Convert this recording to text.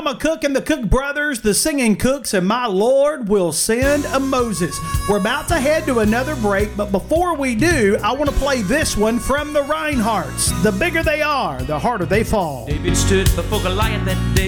Mama Cook and the Cook Brothers, the Singing Cooks, and My Lord Will Send a Moses. We're about to head to another break, but before we do, I want to play this one from the Reinhardts. The bigger they are, the harder they fall. David stood before Goliath that day.